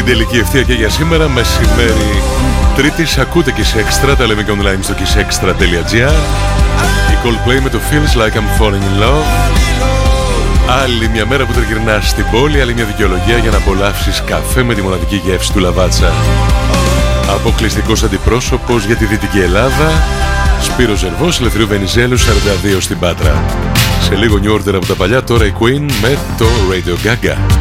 Στην τελική ευθεία και για σήμερα, μεσημέρι Τρίτης, ακούτε και σε Extra, τα λέμε και online στο kissextra.gr. Η Coldplay με το Feels Like I'm Falling in Love. Άλλη μια μέρα που τριγυρνάς στην πόλη, άλλη μια δικαιολογία για να απολαύσεις καφέ με τη μοναδική γεύση του Λαβάτσα. Αποκλειστικός αντιπρόσωπος για τη Δυτική Ελλάδα, Σπύρος Ζερβός, Ελευθερίου Βενιζέλου, 42 στην Πάτρα. Σε λίγο New Order από τα παλιά, τώρα η Queen με το Radio Gaga.